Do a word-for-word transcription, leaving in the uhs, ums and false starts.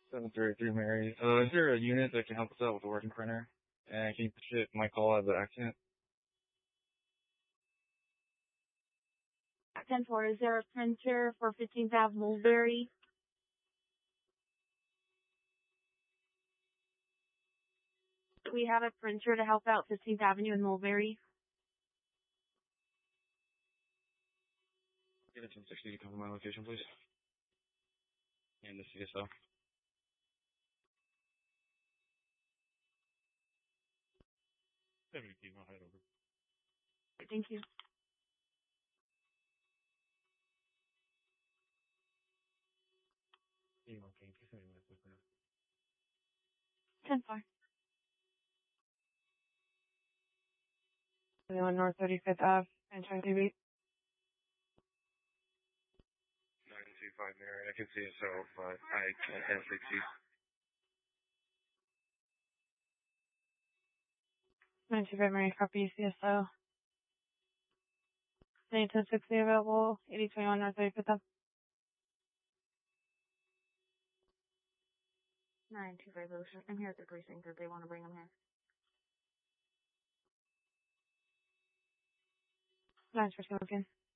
seven three three Mary. Uh, is there a unit that can help us out with the working printer? And can you put my call as an accent? ten four, is there a printer for fifteenth Avenue Mulberry? We have a printer to help out fifteenth Avenue in Mulberry. Get it ten sixty to cover my location, please. And the C S O. seventy-two, I'll head over. Thank you. ten four. twenty-one North thirty-fifth Ave, franchise T V. nine two five Mary. I can see it, so but I can't actually see. nine two five Mary, copy C S O. ten sixty available, eighty twenty-one North thirty-fifth Ave. nine two five Ocean. I'm here at the precinct if they want to bring them here. nine for smoking.